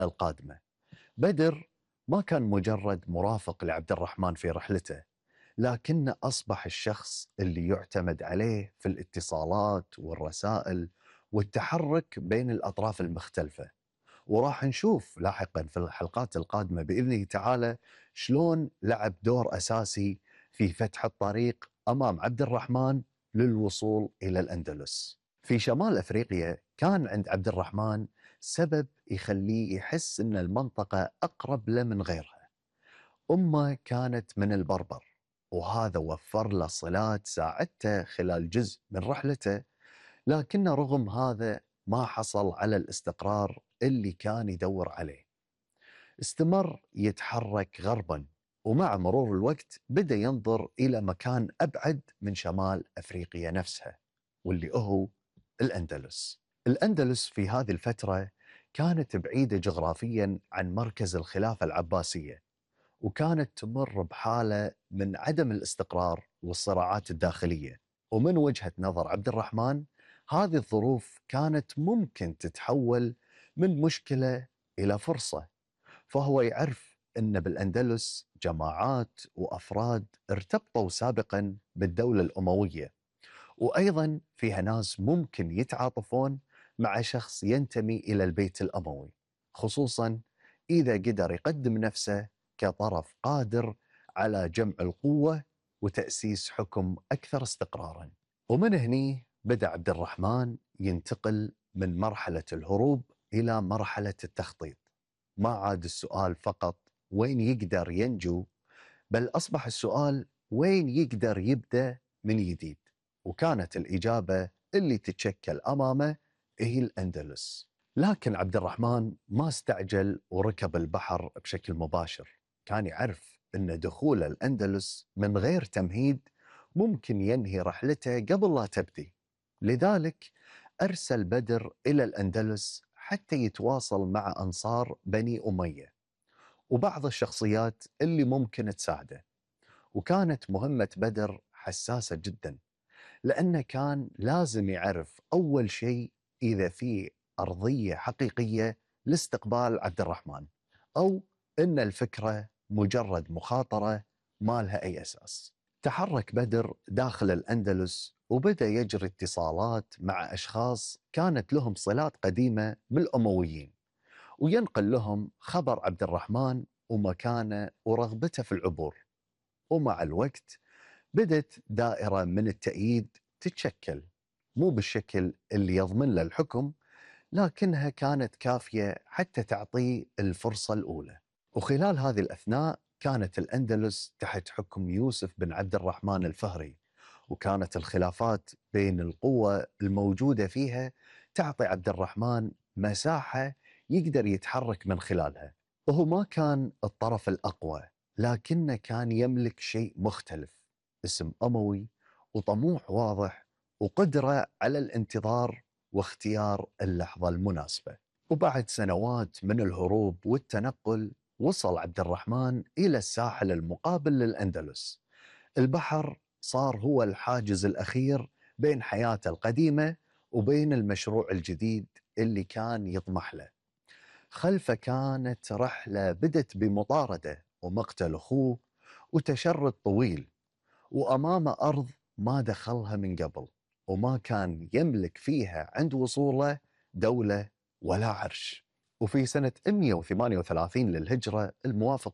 القادمة. بدر ما كان مجرد مرافق لعبد الرحمن في رحلته، لكنه أصبح الشخص اللي يعتمد عليه في الاتصالات والرسائل والتحرك بين الأطراف المختلفة. وراح نشوف لاحقا في الحلقات القادمة بإذنه تعالى شلون لعب دور أساسي في فتح الطريق أمام عبد الرحمن للوصول إلى الأندلس. في شمال أفريقيا كان عند عبد الرحمن سبب يخليه يحس أن المنطقة أقرب له من غيرها. أمه كانت من البربر، وهذا وفر له صلات ساعدته خلال جزء من رحلته، لكن رغم هذا ما حصل على الاستقرار اللي كان يدور عليه. استمر يتحرك غربا، ومع مرور الوقت بدأ ينظر إلى مكان أبعد من شمال أفريقيا نفسها، واللي هو الأندلس. الأندلس في هذه الفترة كانت بعيدة جغرافيا عن مركز الخلافة العباسية، وكانت تمر بحالة من عدم الاستقرار والصراعات الداخلية. ومن وجهة نظر عبد الرحمن هذه الظروف كانت ممكن تتحول من مشكلة إلى فرصة، فهو يعرف أن بالأندلس جماعات وأفراد ارتبطوا سابقا بالدولة الأموية، وأيضا فيها ناس ممكن يتعاطفون مع شخص ينتمي إلى البيت الأموي، خصوصا إذا قدر يقدم نفسه كطرف قادر على جمع القوة وتأسيس حكم أكثر استقرارا. ومن هني بدأ عبد الرحمن ينتقل من مرحلة الهروب إلى مرحلة التخطيط. ما عاد السؤال فقط وين يقدر ينجو، بل أصبح السؤال وين يقدر يبدأ من جديد. وكانت الإجابة اللي تتشكل أمامه هي الأندلس. لكن عبد الرحمن ما استعجل وركب البحر بشكل مباشر. كان يعرف أن دخول الأندلس من غير تمهيد ممكن ينهي رحلته قبل لا تبدي. لذلك أرسل بدر إلى الأندلس حتى يتواصل مع أنصار بني أمية وبعض الشخصيات اللي ممكن تساعده. وكانت مهمة بدر حساسة جدا، لأنه كان لازم يعرف أول شيء إذا في أرضية حقيقية لاستقبال عبد الرحمن، أو أن الفكرة مجرد مخاطرة ما لها أي أساس. تحرك بدر داخل الأندلس وبدأ يجري اتصالات مع أشخاص كانت لهم صلات قديمة بالأمويين، وينقل لهم خبر عبد الرحمن ومكانه ورغبته في العبور. ومع الوقت بدت دائرة من التأييد تتشكل، مو بالشكل اللي يضمن له الحكم، لكنها كانت كافية حتى تعطيه الفرصة الأولى. وخلال هذه الأثناء كانت الأندلس تحت حكم يوسف بن عبد الرحمن الفهري، وكانت الخلافات بين القوى الموجودة فيها تعطي عبد الرحمن مساحة يقدر يتحرك من خلالها. وهو ما كان الطرف الأقوى، لكنه كان يملك شيء مختلف: اسم أموي وطموح واضح وقدرة على الانتظار واختيار اللحظة المناسبة. وبعد سنوات من الهروب والتنقل وصل عبد الرحمن إلى الساحل المقابل للأندلس. البحر صار هو الحاجز الأخير بين حياته القديمة وبين المشروع الجديد اللي كان يطمح له. خلفه كانت رحلة بدت بمطاردة ومقتل أخوه وتشرد طويل، وأمامه أرض ما دخلها من قبل وما كان يملك فيها عند وصوله دولة ولا عرش. وفي سنة 138 للهجرة الموافق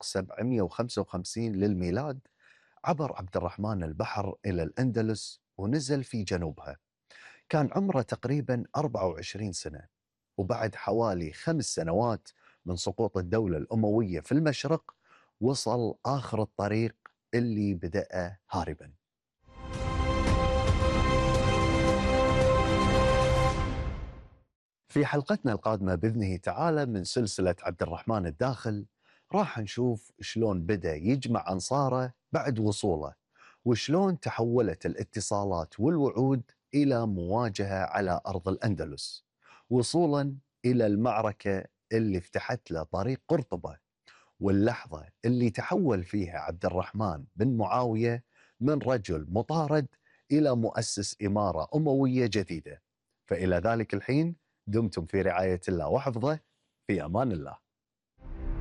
755 للميلاد عبر عبد الرحمن البحر إلى الأندلس ونزل في جنوبها. كان عمره تقريبا 24 سنة، وبعد حوالي 5 سنوات من سقوط الدولة الأموية في المشرق وصل آخر الطريق اللي بدأه هاربا. في حلقتنا القادمة بإذنه تعالى من سلسلة عبد الرحمن الداخل راح نشوف شلون بدأ يجمع أنصاره بعد وصوله، وشلون تحولت الاتصالات والوعود إلى مواجهة على أرض الأندلس، وصولا إلى المعركة اللي فتحت له طريق قرطبة، واللحظة اللي تحول فيها عبد الرحمن بن معاوية من رجل مطارد إلى مؤسس إمارة أموية جديدة. فإلى ذلك الحين دمتم في رعاية الله وحفظه، في أمان الله.